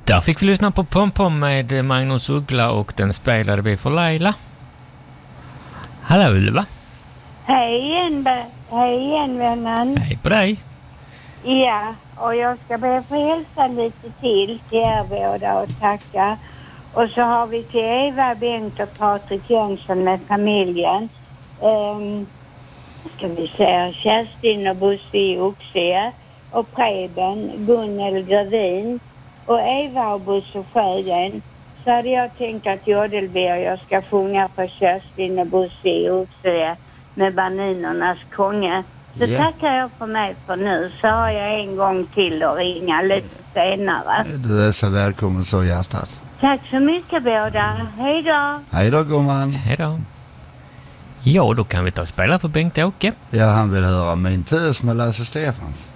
Där fick vi lyssna på Pom Pom med Magnus Uggla och den spelade vi för Laila. Hallå Ulva. Hej igen vännen. Hej på dig. Ja, och jag ska be att få hälsa lite till er båda och tacka. Och så har vi till Eva, Bengt och Patrik Jönsson med familjen. Ska vi säga Kerstin och Bosse i Oxie och Preben, Gunnel Gravin och Eva och Bosse Sjögren. Så hade jag tänkt att jag ska sjunga för Kerstin och Bosse i Oxie med Baninernas konge. Så tackar jag för mig för nu, så har jag en gång till att ringa lite senare. Du är så välkommen så hjärtat. Tack så mycket båda. Hej då. Hej då gumman. Hej då. Ja, då kan vi ta och spela för Bengt-Åke. Ja, han vill höra Min tös med Lasse Stefans.